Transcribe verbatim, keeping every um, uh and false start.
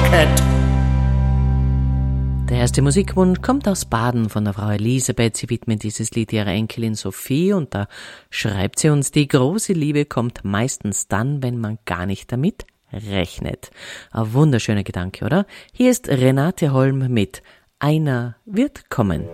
Rocket. Der erste Musikwunsch kommt aus Baden von der Frau Elisabeth. Sie widmet dieses Lied ihrer Enkelin Sophie und da schreibt sie uns, die große Liebe kommt meistens dann, wenn man gar nicht damit rechnet. Ein wunderschöner Gedanke, oder? Hier ist Renate Holm mit Einer wird kommen.